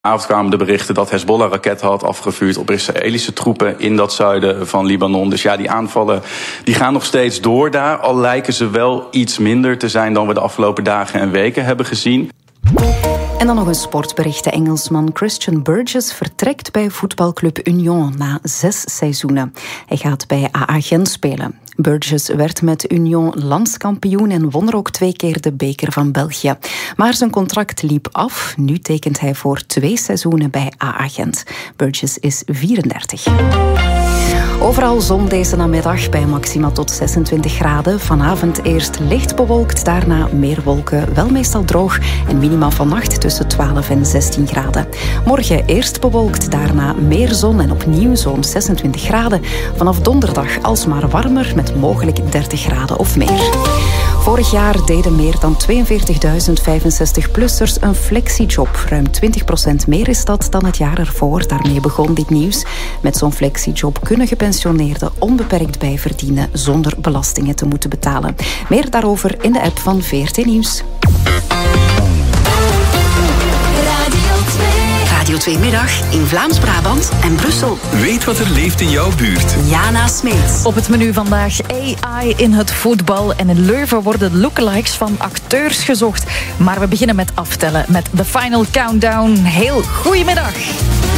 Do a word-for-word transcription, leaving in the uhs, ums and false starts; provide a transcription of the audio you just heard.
Vanavond kwamen de berichten dat Hezbollah raketten had afgevuurd op Israëlische troepen in dat zuiden van Libanon. Dus ja, die aanvallen die gaan nog steeds door daar. Al lijken ze wel iets minder te zijn dan we de afgelopen dagen en weken hebben gezien. En dan nog een sportbericht. De Engelsman Christian Burgess vertrekt bij voetbalclub Union na zes seizoenen. Hij gaat bij A A Gent spelen. Burgess werd met Union landskampioen en won er ook twee keer de beker van België. Maar zijn contract liep af. Nu tekent hij voor twee seizoenen bij A A Gent. Burgess is vierendertig. Overal zon deze namiddag bij maxima tot zesentwintig graden. Vanavond eerst licht bewolkt, daarna meer wolken, wel meestal droog. En minima vannacht tussen twaalf en zestien graden. Morgen eerst bewolkt, daarna meer zon en opnieuw zo'n zesentwintig graden. Vanaf donderdag alsmaar warmer met mogelijk dertig graden of meer. Vorig jaar deden meer dan tweeënveertigduizend vijfenzestig-plussers een flexiejob. Ruim twintig procent meer is dat dan het jaar ervoor. Daarmee begon dit nieuws. Met zo'n flexiejob kunnen gepensioneerden onbeperkt bijverdienen zonder belastingen te moeten betalen. Meer daarover in de app van V R T Nieuws. Radio twee Middag in Vlaams-Brabant en Brussel. Weet wat er leeft in jouw buurt. Jana Smeets. Op het menu vandaag A I in het voetbal. En in Leuven worden lookalikes van acteurs gezocht. Maar we beginnen met aftellen met The Final Countdown. Heel goedemiddag.